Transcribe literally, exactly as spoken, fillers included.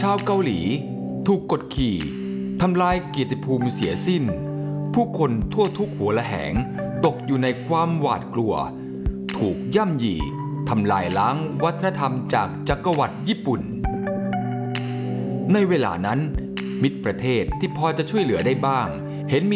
าวเกาหลีถูกกดขี่ทำลายเกียรติภูมิเสียสิ้นผู้คนทั่วทุกหัวละแหงตกอยู่ในความหวาดกลัวถูกย่ำยีทำลายล้างวัฒนธรรมจากจักรวรรดิญี่ปุ่นในเวลานั้นมิตรประเทศที่พอจะช่วยเหลือได้บ้างเห็นมี